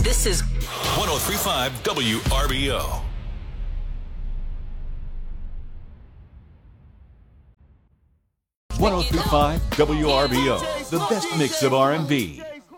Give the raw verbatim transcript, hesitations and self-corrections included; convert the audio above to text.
This is one oh three point five W R B O. one oh three point five W R B O, the best mix of R and B.